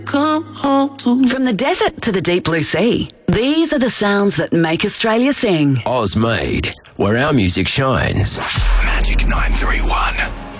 come home to. From the desert to the deep blue sea, these are the sounds that make Australia sing. Oz Made, where our music shines. Magic 931.